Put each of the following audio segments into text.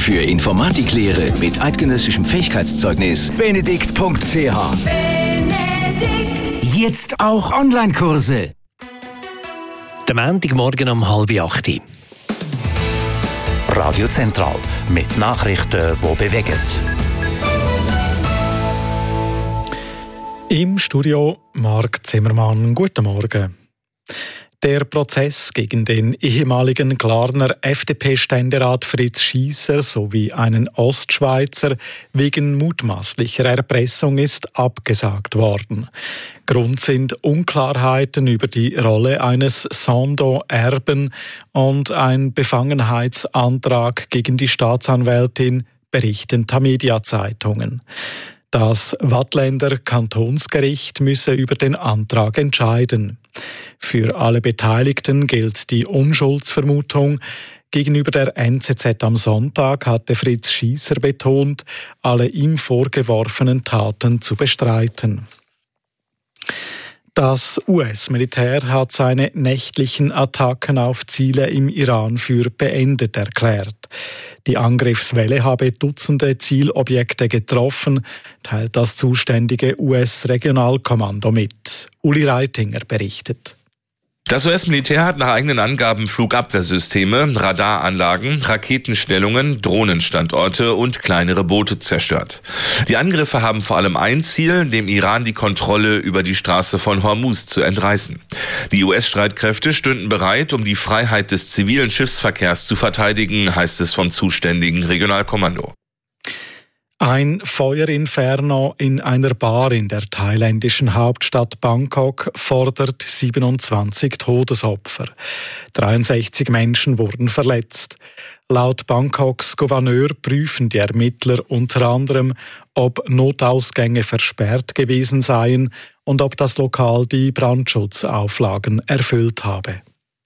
Für Informatiklehre mit eidgenössischem Fähigkeitszeugnis benedikt.ch. Jetzt auch Online-Kurse. Der Montagmorgen um 7:30. Radio Zentral mit Nachrichten, die bewegen. Im Studio Marc Zimmermann. Guten Morgen. Der Prozess gegen den ehemaligen Glarner FDP-Ständerat Fritz Schiesser sowie einen Ostschweizer wegen mutmaßlicher Erpressung ist abgesagt worden. Grund sind Unklarheiten über die Rolle eines Sando-Erben und ein Befangenheitsantrag gegen die Staatsanwältin, berichten Tamedia-Zeitungen. Das Waadtländer Kantonsgericht müsse über den Antrag entscheiden. Für alle Beteiligten gilt die Unschuldsvermutung. Gegenüber der NZZ am Sonntag hatte Fritz Schiesser betont, alle ihm vorgeworfenen Taten zu bestreiten. Das US-Militär hat seine nächtlichen Attacken auf Ziele im Iran für beendet erklärt. Die Angriffswelle habe Dutzende Zielobjekte getroffen, teilt das zuständige US-Regionalkommando mit. Uli Reitinger berichtet. Das US-Militär hat nach eigenen Angaben Flugabwehrsysteme, Radaranlagen, Raketenstellungen, Drohnenstandorte und kleinere Boote zerstört. Die Angriffe haben vor allem ein Ziel, dem Iran die Kontrolle über die Straße von Hormuz zu entreißen. Die US-Streitkräfte stünden bereit, um die Freiheit des zivilen Schiffsverkehrs zu verteidigen, heißt es vom zuständigen Regionalkommando. Ein Feuerinferno in einer Bar in der thailändischen Hauptstadt Bangkok fordert 27 Todesopfer. 63 Menschen wurden verletzt. Laut Bangkoks Gouverneur prüfen die Ermittler unter anderem, ob Notausgänge versperrt gewesen seien und ob das Lokal die Brandschutzauflagen erfüllt habe.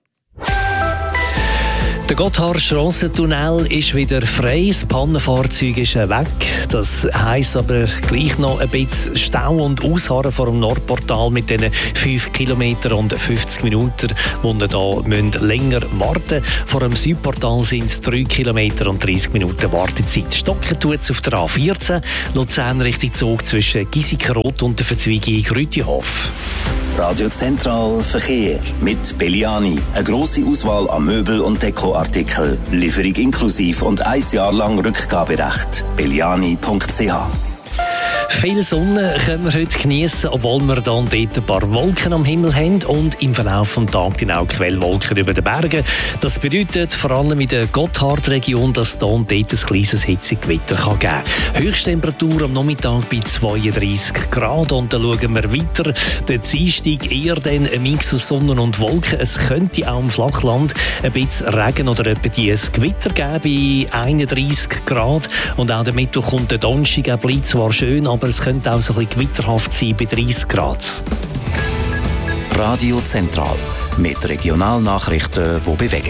Der Gotthardstrassentunnel ist wieder frei, das Pannenfahrzeug ist weg. Das heisst aber gleich noch ein bisschen Stau und Ausharren vor dem Nordportal mit diesen 5 Kilometern und 50 Minuten, wo wir da länger warten müssen. Vor dem Südportal sind es 3 Kilometer und 30 Minuten Wartezeit. Stocken tut es auf der A14, Luzern Richtung Zug zwischen Giesikenrot und der Verzweigung Rütihof. Radio Zentral Verkehr mit Belliani. Eine grosse Auswahl an Möbel- und Dekoartikeln. Lieferung inklusiv und 1 Jahr lang Rückgaberecht. belliani.ch. Viel Sonne können wir heute geniessen, obwohl wir dann dort ein paar Wolken am Himmel haben und im Verlauf des Tages dann auch Quellwolken über den Bergen. Das bedeutet vor allem in der Gotthardregion, dass es dort ein kleines Hitzegewitter geben kann. Höchsttemperatur am Nachmittag bei 32 Grad. Und dann schauen wir weiter. Der Dienstag eher dann ein Mix aus Sonne und Wolken. Es könnte auch im Flachland ein bisschen Regen oder etwa ein Gewitter geben bei 31 Grad. Und auch der Mittwoch und der Donnerstag bleibt zwar schön, aber es könnte auch so ein bisschen gewitterhaft sein bei 30 Grad. Radio Zentral mit Regionalnachrichten, die bewegen.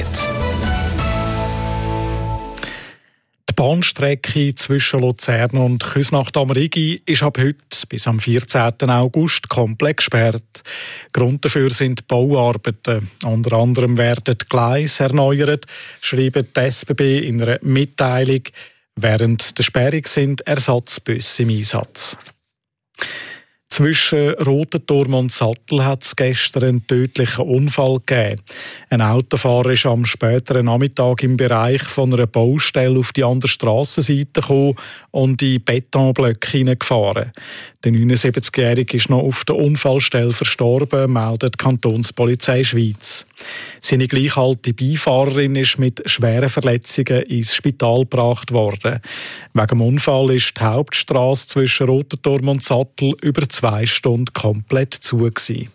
Die Bahnstrecke zwischen Luzern und Küsnacht am Rigi ist ab heute bis am 14. August komplett gesperrt. Grund dafür sind Bauarbeiten. Unter anderem werden die Gleise erneuert, schreibt die SBB in einer Mitteilung. Während der Sperrung sind Ersatzbusse im Einsatz. Zwischen Rotenturm und Sattel hat es gestern einen tödlichen Unfall gegeben. Ein Autofahrer ist am späteren Nachmittag im Bereich von einer Baustelle auf die andere Strassenseite gekommen und in Betonblöcke hineingefahren. Der 79-Jährige ist noch auf der Unfallstelle verstorben, meldet die Kantonspolizei Schweiz. Seine gleich alte Beifahrerin ist mit schweren Verletzungen ins Spital gebracht worden. Wegen dem Unfall ist die Hauptstrasse zwischen Rotenturm und Sattel über 2 Stunden komplett zu gewesen.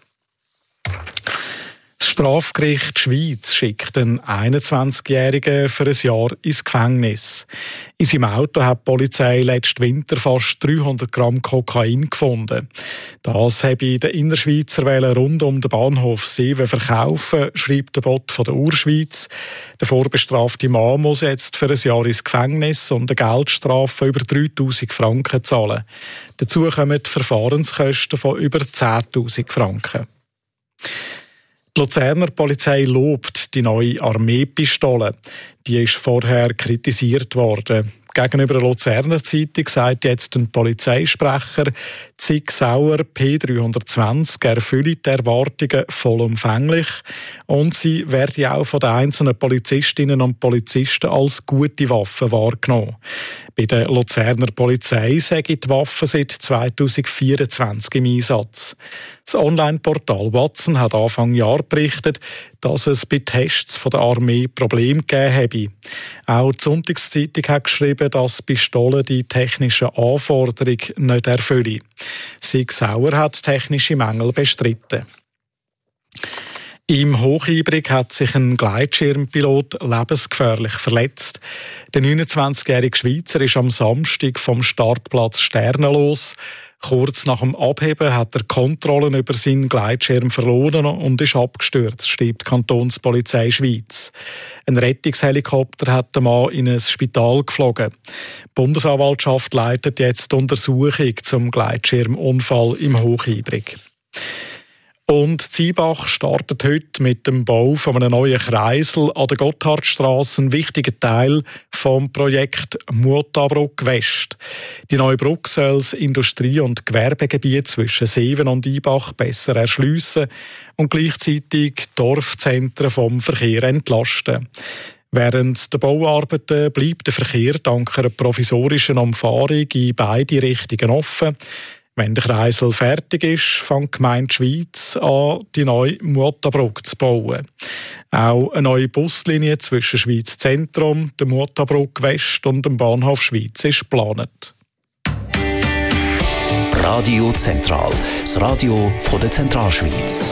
Das Strafgericht Schweiz schickt einen 21-Jährigen für ein Jahr ins Gefängnis. In seinem Auto hat die Polizei letzten Winter fast 300 Gramm Kokain gefunden. Das habe der Innerschweizer rund um den Bahnhof Seewen verkaufen, schreibt der Bot von der Urschweiz. Der vorbestrafte Mann muss jetzt für ein Jahr ins Gefängnis und eine Geldstrafe von über 3'000 Franken zahlen. Dazu kommen die Verfahrenskosten von über 10'000 Franken. Die Luzerner Polizei lobt die neue Armeepistole. Die ist vorher kritisiert worden. Gegenüber der Luzerner Zeitung sagt jetzt ein Polizeisprecher, die Sig Sauer P320 erfülle die Erwartungen vollumfänglich und sie werde auch von den einzelnen Polizistinnen und Polizisten als gute Waffe wahrgenommen. Bei der Luzerner Polizei sei die Waffe seit 2024 im Einsatz. Das Online-Portal Watson hat Anfang Jahr berichtet, dass es bei Tests von der Armee Probleme gegeben habe. Auch die Sonntagszeitung hat geschrieben, dass die Pistole die technischen Anforderungen nicht erfülle. Sig Sauer hat technische Mängel bestritten. Im Hochhybrig hat sich ein Gleitschirmpilot lebensgefährlich verletzt. Der 29-jährige Schweizer ist am Samstag vom Startplatz Sternenlos. Kurz nach dem Abheben hat er Kontrollen über seinen Gleitschirm verloren und ist abgestürzt, schreibt die Kantonspolizei Schweiz. Ein Rettungshelikopter hat den Mann in ein Spital geflogen. Die Bundesanwaltschaft leitet jetzt die Untersuchung zum Gleitschirmunfall im Hochhybrig. Und Ziebach startet heute mit dem Bau von einem neuen Kreisel an der Gotthardstrasse, ein wichtiger Teil vom Projekt Mutabruk West. Die neue Brücke soll das Industrie- und Gewerbegebiet zwischen Seewen und Ibach besser erschliessen und gleichzeitig Dorfzentren vom Verkehr entlasten. Während der Bauarbeiten bleibt der Verkehr dank einer provisorischen Umfahrung in beide Richtungen offen. Wenn der Kreisel fertig ist, fängt die Gemeinde Schweiz an, die neue Mutabruk zu bauen. Auch eine neue Buslinie zwischen Schweiz Zentrum, der Mutabruk West und dem Bahnhof Schweiz ist geplant. Radio Zentral, das Radio von der Zentralschweiz.